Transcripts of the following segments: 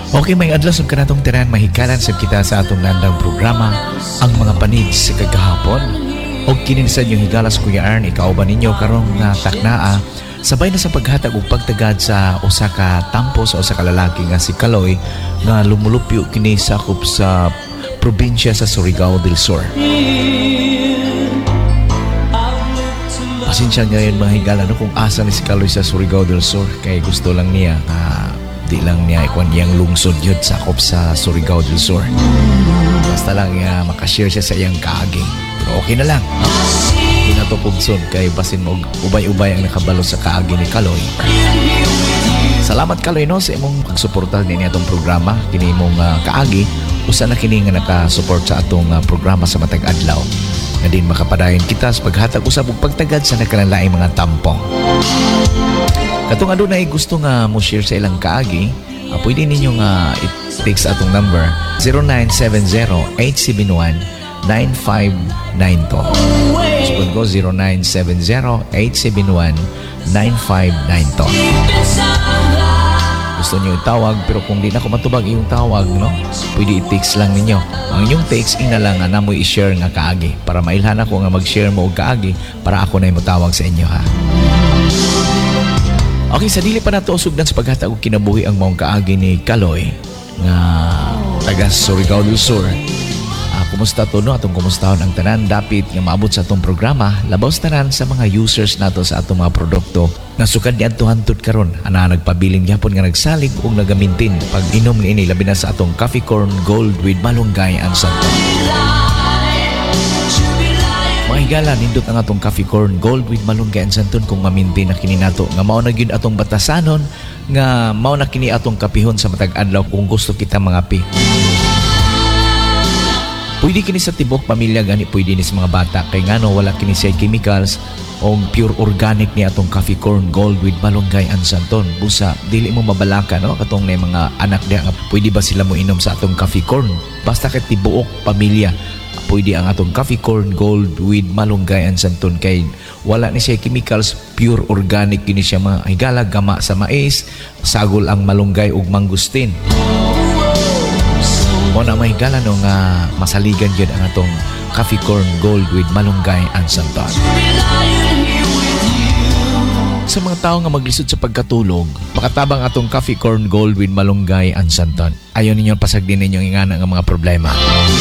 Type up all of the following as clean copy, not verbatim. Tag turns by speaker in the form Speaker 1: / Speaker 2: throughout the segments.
Speaker 1: Okay, may adlas ug kanatong tiran mahikalan sa kita sa atong landang programa ang mga panid sa kagahapon. O kinin sa inyong higalas Kuya Ern, ikaw ba ninyo karong nga taknaa sabay na sa paghatag ug pagtagad sa usa ka tampo sa usa ka lalaki nga si Kaloy nga lumulupyo kini sakop sa probinsya sa Surigao del Sur. Pasensya ngayon mga higala no, kung asa ni si Kaloy sa Surigao del Sur kay gusto lang niya di lang niya ikwan niyang lungsod yun sakop sa Surigao del Sur. Basta lang makashare siya sa iyang kaaging. Pero okay na lang. Hindi na to pugson kay basin mo ubay-ubay ang nakabalo sa kaaging ni Kaloy. Salamat Kaloy no sa imong pagsuporta din itong programa. Kini imong kaagi. Usa na kini nga nakasupport sa atong programa sa matag adlaw. Nga din makapadayon kita sa paghatag usab ug pagtagad sa nakalanlaing mga tampo. Katong adunay gusto nga mo share sa ilang kaagi, pwede ninyo nga i-text atong number 0970-871-9592. Suspend ko 0970-871-9592. Gusto nyo itawag pero kung di na ko matubag yung tawag, no? Pwede i-text lang ninyo. Ang inyong text ina lang na mo i-share nga kaagi para mailhan ako nga mag-share mo og kaagi para ako na imutawag sa inyo ha. Okay, sa dili pa nato usugdan sa paghatag og kinabuhi ang maong kaagi ni Kaloy nga taga Surigao del Sur. Kumusta to no? Atong kumustahon ang tanan dapit nga maabot sa atong programa labaw tanan sa mga users nato sa atong mga produkto nga sukad ni adto hantud karon ana nagpabiling gyapon nga nagsalig og nagamintin pag inom niini labi na sa atong Coffee Corn Gold with Malunggay and Santon. Mga higala, nindot ang atong Coffee Corn Gold with Malunggay and Santon kung mamintin na kini nato nga mao na gyud atong batasanon nga mao na kini atong kapihon sa matag adlaw kung gusto kita mangapi. Pwede kini sa tibok pamilya gani pwede ni sa mga bata kay ngano wala kini sa chemicals o pure organic ni atong Coffee Corn Gold with Malunggay and Santon. Busa dili mo mabalaka no katong na mga anak dia nga pwede ba sila mo inom sa atong Coffee Corn basta kay tibuok pamilya pwede ang atong Coffee Corn Gold with Malunggay and Santon kay wala ni siya chemicals, pure organic kini siya mga higala gama sa mais, sagol ang malunggay ug mangustin. Mo na may gala no nga masaligan yun ang atong Coffee Corn Gold with Malunggay and Santon. Sa mga tao nga maglisod sa pagkatulog, makatabang atong Coffee Corn Gold with Malunggay and Santon. Ayaw ninyo pasagdin ninyong ingana nga mga problema.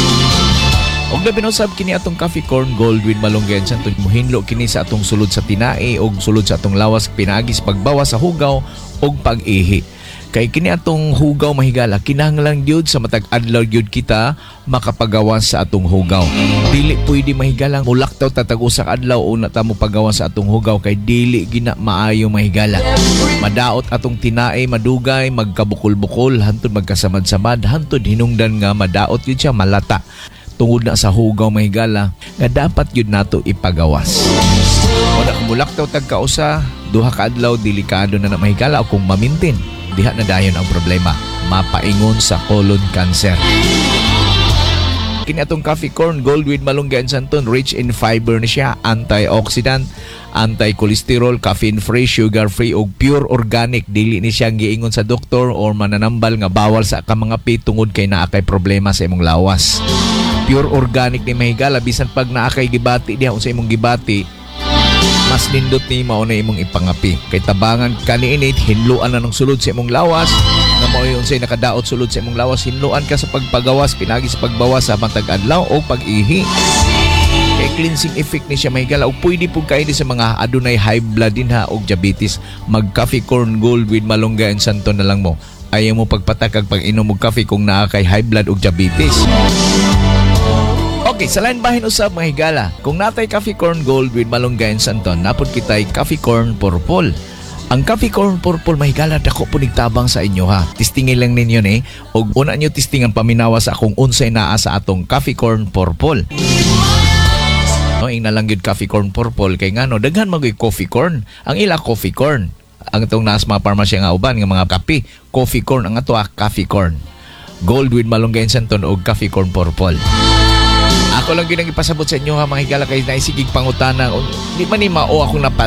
Speaker 1: Og labi na usab kini atong Coffee Corn Gold with Malunggay and Santon muhinlo kini sa atong sulod sa tinae og sulod sa atong lawas pinaagi sa pagbawas sa hugaw og pag-ihi. Kay kini atong hugaw mahigala kinahanglan gyud sa matag adlaw gyud kita makapagawas sa atong hugaw. Dili pwede mahigalang mulaktaw tatag usa ka adlaw una ta mo pagawas sa atong hugaw kay dili gina maayo mahigala. Madaot atong tinae madugay magkabukol-bukol hantod magkasamad-samad hantod hinungdan nga madaot gyud siya malata. Tungod na sa hugaw mahigala nga dapat yun nato ipagawas. Wala kung mulaktaw tagkausa, duha ka adlaw delikado na mahigala o kung mamintin, diha na dayon ang problema, mapaingon sa colon cancer. Kini atong Coffee Corn Gold with Malunggay and Santon rich in fiber ni siya, antioxidant, anti-cholesterol, caffeine-free, sugar-free ug pure organic. Dili ni siya giingon sa doktor or mananambal nga bawal sa kamangapi tungod kay naa kay problema sa imong lawas. Pure organic ni mahigala bisan pag naa kay gibati diha unsa imong gibati mas nindot ni mao na imong ipangapi kay tabangan kaniinit hinluan na ng sulod sa imong lawas nga mao unsay nakadaot sulod sa imong lawas hinluan ka sa pagpagawas pinagi sa pagbawas sa matag adlaw o pag-ihi kay cleansing effect ni siya mahigala ug pwede pud kaini sa mga adunay high blood din ha og diabetes mag Coffee Corn Gold with Malunggay and Santon na lang mo ayaw mo pagpatakag pag inom og kafe kung naa kay high blood ug diabetes. Okay, sa lain bahin usab mga higala. Kung natay Coffee Corn Gold with Malunggay and Santon, napod kitay Coffee Corn Purple. Ang Coffee Corn Purple mahigala dako po nigtabang sa inyo ha. Tistingin lang ninyo ni og una nyo tistingan paminawa sa akong unsay naa sa atong Coffee Corn Purple. No, ing nalang gyud Coffee Corn Purple kay ngano daghan magoy coffee corn. Ang ila coffee corn. Ang itong naas mga parmasya nga uban nga mga kape, coffee corn ang ato Coffee Corn Gold with Malunggay and Santon og Coffee Corn Purple. Ako lang yun ang ipasabot sa inyo ha mga higala kay naisigig pangutana. Di man ni mao akong